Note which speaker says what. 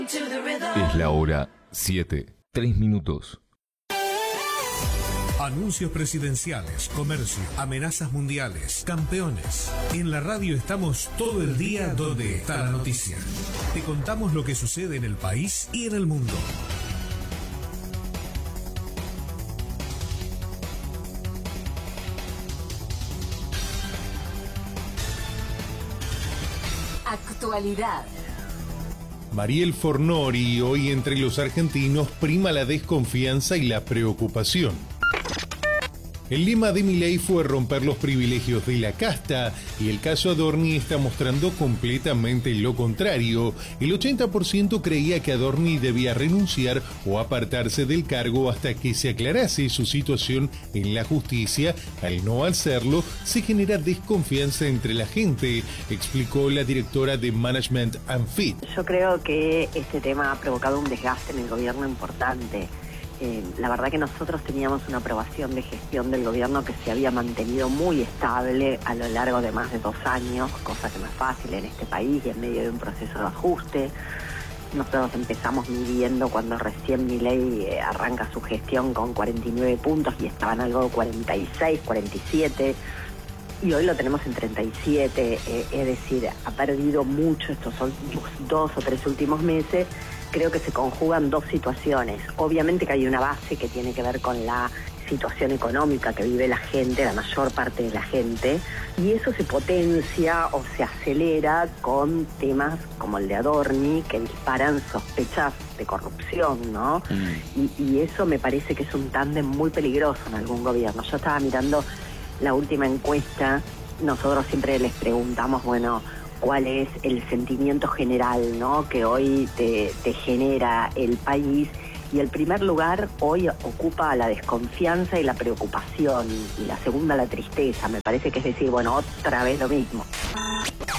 Speaker 1: Es la hora 7, 3 minutos.
Speaker 2: Anuncios presidenciales, comercio, amenazas mundiales, campeones. En la radio estamos todo el día donde está la noticia. Te contamos lo que sucede en el país y en el mundo.
Speaker 3: Actualidad.
Speaker 4: Mariel Fornori, hoy entre los argentinos prima la desconfianza y la preocupación. El lema de Milei fue romper los privilegios de la casta y el caso Adorni está mostrando completamente lo contrario. El 80% creía que Adorni debía renunciar o apartarse del cargo hasta que se aclarase su situación en la justicia. Al no hacerlo, se genera desconfianza entre la gente, explicó la directora de Management and Fit.
Speaker 5: Yo creo que este tema ha provocado un desgaste en el gobierno importante. La verdad que nosotros teníamos una aprobación de gestión del gobierno que se había mantenido muy estable a lo largo de más de 2 años, cosa que no es fácil en este país y en medio de un proceso de ajuste. Nosotros empezamos midiendo cuando recién Milei arranca su gestión con 49 puntos y estaban algo 46, 47, y hoy lo tenemos en 37, es decir, ha perdido mucho estos 2 o 3 últimos meses. Creo que se conjugan 2 situaciones. Obviamente que hay una base que tiene que ver con la situación económica que vive la gente, la mayor parte de la gente, y eso se potencia o se acelera con temas como el de Adorni, que disparan sospechas de corrupción, ¿no? Y eso me parece que es un tándem muy peligroso en algún gobierno. Yo estaba mirando la última encuesta, nosotros siempre les preguntamos, bueno, cuál es el sentimiento general, ¿no?, que hoy te genera el país, y el primer lugar hoy ocupa la desconfianza y la preocupación, y la segunda la tristeza. Me parece que es decir, bueno, otra vez lo mismo.